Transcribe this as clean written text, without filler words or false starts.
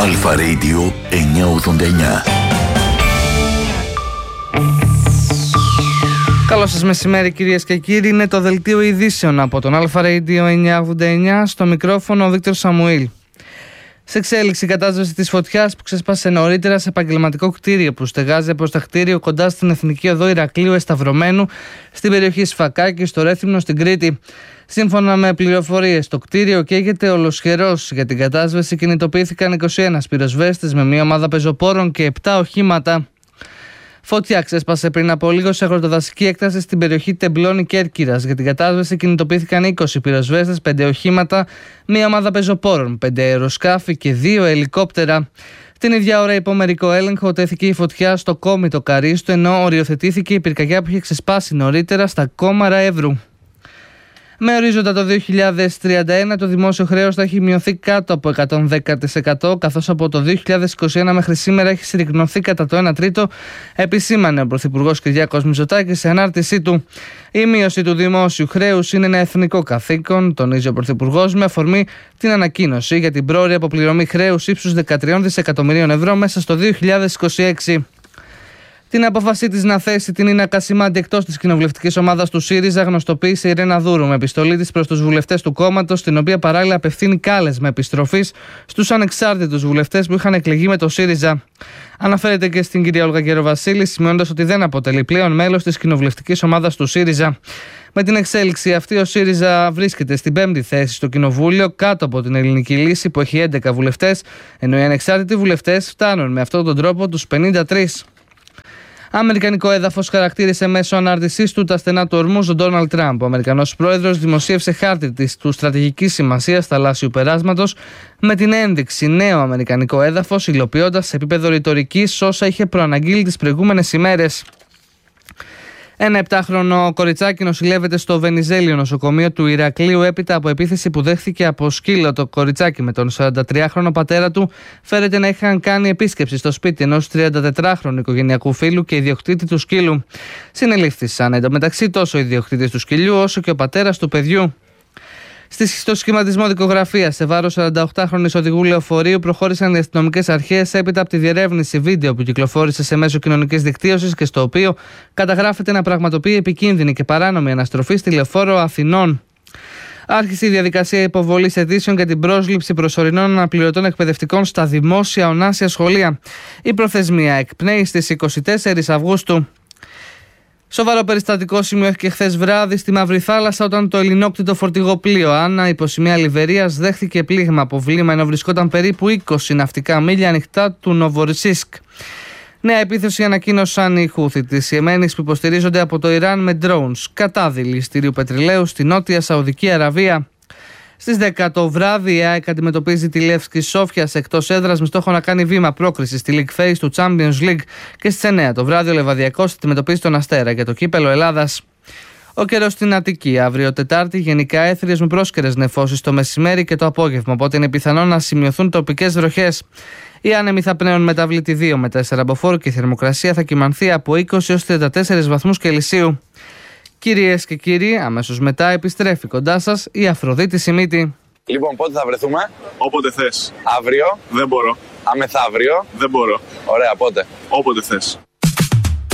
Αλφα Radio 989. Καλό σας μεσημέρι κυρίες και κύριοι, είναι το δελτίο ειδήσεων από τον Αλφα Radio 989, στο μικρόφωνο ο Βίκτορ Σαμουήλ. Σε εξέλιξη η κατάσβεση της φωτιάς που ξέσπασε νωρίτερα σε επαγγελματικό κτίριο που στεγάζει προς τα κτίριο κοντά στην Εθνική Οδό Ηρακλείου Εσταυρωμένου στην περιοχή Σφακάκη στο Ρέθυμνο στην Κρήτη. Σύμφωνα με πληροφορίες, το κτίριο καίγεται ολοσχερός. Για την κατάσβεση κινητοποιήθηκαν 21 πυροσβέστες με μια ομάδα πεζοπόρων και 7 οχήματα. Φωτιά ξέσπασε πριν από λίγο σε αγροτοδασική έκταση στην περιοχή Τεμπλώνη Κέρκυρας. Για την κατάσβεση κινητοποιήθηκαν 20 πυροσβέστες, 5 οχήματα, μια ομάδα πεζοπόρων, 5 αεροσκάφη και 2 ελικόπτερα. Την ίδια ώρα, υπό μερικό έλεγχο, τέθηκε η φωτιά στο Κόμιτο Καρίστου, ενώ οριοθετήθηκε η πυρκαγιά που είχε ξεσπάσει νωρίτερα στα Κόμαρα Εύρου. Με ορίζοντα το 2031 το δημόσιο χρέος θα έχει μειωθεί κάτω από 110%, καθώς από το 2021 μέχρι σήμερα έχει συρρικνωθεί κατά το 1 τρίτο, επισήμανε ο Πρωθυπουργός Κυριάκος Μητσοτάκης σε ανάρτησή του. Η μείωση του δημόσιου χρέους είναι ένα εθνικό καθήκον, τονίζει ο Πρωθυπουργός, με αφορμή την ανακοίνωση για την πρόωρη αποπληρωμή χρέους ύψους 13 δισεκατομμυρίων ευρώ μέσα στο 2026. Την απόφασή της να θέσει την Ίνα Κασιμάντη εκτός της κοινοβουλευτικής ομάδας του ΣΥΡΙΖΑ γνωστοποίησε η Ρένα Δούρου με επιστολή της προς τους βουλευτές του κόμματος, στην οποία παράλληλα απευθύνει κάλεσμα επιστροφής στους ανεξάρτητους βουλευτές που είχαν εκλεγεί με το ΣΥΡΙΖΑ. Αναφέρεται και στην κυρία Όλγα Γεροβασίλη, σημειώνοντας ότι δεν αποτελεί πλέον μέλος της κοινοβουλευτικής ομάδας του ΣΥΡΙΖΑ. Με την εξέλιξη αυτή, ο ΣΥΡΙΖΑ βρίσκεται στην 5η θέση στο Κοινοβούλιο, κάτω από την Ελληνική Λύση που έχει 11 βουλευτές, ενώ οι ανεξάρτητοι βουλευτές φτάνουν με αυτόν τον τρόπο τους 53. Αμερικανικό έδαφος χαρακτήρισε μέσω ανάρτησής του τα στενά του ορμούς ο Ντόναλντ Τραμπ. Ο Αμερικανός πρόεδρος δημοσίευσε χάρτη του στρατηγικής σημασίας θαλάσσιου περάσματος με την ένδειξη νέο αμερικανικό έδαφος, υλοποιώντας σε επίπεδο ρητορικής όσα είχε προαναγγείλει τις προηγούμενες ημέρες. Ένα 7χρονο κοριτσάκι νοσηλεύεται στο Βενιζέλιο νοσοκομείο του Ηρακλείου έπειτα από επίθεση που δέχθηκε από σκύλο. Το κοριτσάκι με τον 43χρονο πατέρα του φέρεται να είχαν κάνει επίσκεψη στο σπίτι ενός 34χρονου οικογενειακού φίλου και ιδιοκτήτη του σκύλου. Συνελήφθησαν εντωμεταξύ τόσο ο ιδιοκτήτης του σκυλιού όσο και ο πατέρας του παιδιού. Στο σχηματισμό δικογραφίας σε βάρος 48χρονης οδηγού λεωφορείου προχώρησαν οι αστυνομικές αρχές έπειτα από τη διερεύνηση βίντεο που κυκλοφόρησε σε μέσο κοινωνικής δικτύωσης και στο οποίο καταγράφεται να πραγματοποιεί επικίνδυνη και παράνομη αναστροφή στη λεωφόρο Αθηνών. Άρχισε η διαδικασία υποβολής αιτήσεων για την πρόσληψη προσωρινών αναπληρωτών εκπαιδευτικών στα δημόσια ονάσια σχολεία. Η προθεσμία εκπνέει στις 24 Αυγούστου. Σοβαρό περιστατικό σημειώθηκε χθες βράδυ στη Μαύρη Θάλασσα όταν το ελληνόκτητο φορτηγό πλοίο Άννα υποσημεία Λιβερίας δέχθηκε πλήγμα από βλήμα ενώ βρισκόταν περίπου 20 ναυτικά μίλια ανοιχτά του Νοβορισίσκ. Νέα επίθεση ανακοίνωσαν οι Χούθι της Ιεμένης που υποστηρίζονται από το Ιράν με drones κατά δηληστηρίου πετρελαίου στη Νότια Σαουδική Αραβία. Στις 10 το βράδυ η ΑΕΚ αντιμετωπίζει τη Λεύσκη Σόφιας εκτός έδρας με στόχο να κάνει βήμα πρόκρισης στη League Phase του Champions League και στις 9 το βράδυ ο Λεβαδιακός αντιμετωπίζει τον Αστέρα για το κύπελο Ελλάδας. Ο καιρός στην Αττική αύριο Τετάρτη γενικά έθριος με πρόσκαιρες νεφώσεις το μεσημέρι και το απόγευμα, οπότε είναι πιθανό να σημειωθούν τοπικές βροχές. Οι άνεμοι θα πνέουν μεταβλήτη 2 με 4 μποφόρ και η θερμοκρασία θα κυμανθεί από 20 έως 34 βαθμούς Κελσίου. Κυρίες και κύριοι, αμέσως μετά επιστρέφει κοντά σας η Αφροδίτη Σιμίτη. Λοιπόν, πότε θα βρεθούμε? Όποτε θες. Αύριο? Δεν μπορώ. Αμεθαύριο? Δεν μπορώ. Ωραία, πότε? Όποτε θες.